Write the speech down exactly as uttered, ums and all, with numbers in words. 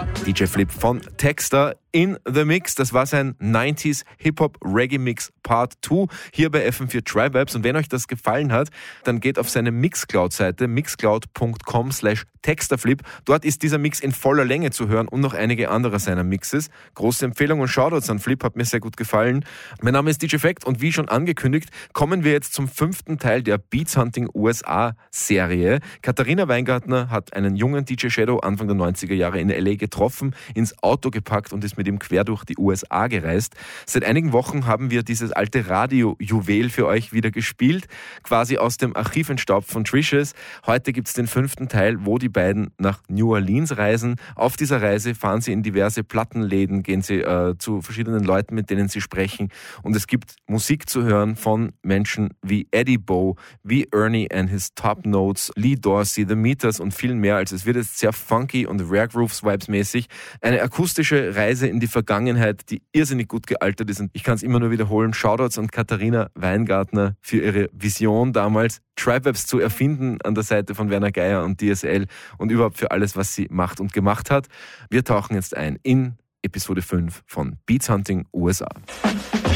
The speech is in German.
D J Flip von Texter in the Mix. Das war sein neunziger Hip-Hop-Reggae-Mix Part zwei hier bei F M vier Tribe-Vibes. Und wenn euch das gefallen hat, dann geht auf seine Mixcloud-Seite mixcloud.com slash Texterflip. Dort ist dieser Mix in voller Länge zu hören und noch einige andere seiner Mixes. Große Empfehlung und Shoutouts an Flip, hat mir sehr gut gefallen. Mein Name ist D J Fact und wie schon angekündigt, kommen wir jetzt zum fünften Teil der Beats Hunting U S A-Serie. Katharina Weingartner hat einen jungen D J Shadow Anfang der neunziger Jahre in L A getroffen, ins Auto gepackt und ist mit ihm quer durch die U S A gereist. Seit einigen Wochen haben wir dieses alte Radio-Juwel für euch wieder gespielt, quasi aus dem Archiv entstaubt von Trish's. Heute gibt es den fünften Teil, wo die beiden nach New Orleans reisen. Auf dieser Reise fahren sie in diverse Plattenläden, gehen sie äh, zu verschiedenen Leuten, mit denen sie sprechen. Und es gibt Musik zu hören von Menschen wie Eddie Bo, wie Ernie and his Top Notes, Lee Dorsey, The Meters und viel mehr. Also es wird jetzt sehr funky und Rare Grooves Vibes mäßig. Eine akustische Reise in die Vergangenheit, die irrsinnig gut gealtert ist. Und ich kann es immer nur wiederholen. Shoutouts an Katharina Weingartner für ihre Vision damals, Tribe Vibes zu erfinden an der Seite von Werner Geier und D S L und überhaupt für alles, was sie macht und gemacht hat. Wir tauchen jetzt ein in Episode fünf von Beats Hunting U S A.